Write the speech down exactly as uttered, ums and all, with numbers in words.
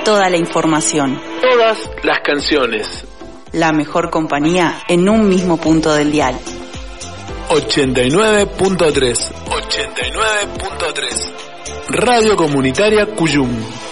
toda la información. Todas las canciones. La mejor compañía en un mismo punto del dial. ochenta y nueve punto tres. ochenta y nueve punto tres. Radio Comunitaria Cuyum.